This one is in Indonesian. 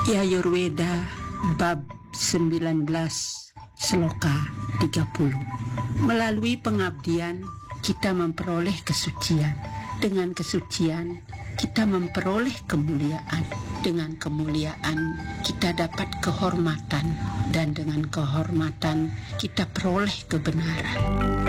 Yajurveda bab 19 Sloka 30. Melalui pengabdian kita memperoleh kesucian. Dengan kesucian kita memperoleh kemuliaan. Dengan kemuliaan kita dapat kehormatan, dan dengan kehormatan kita peroleh kebenaran.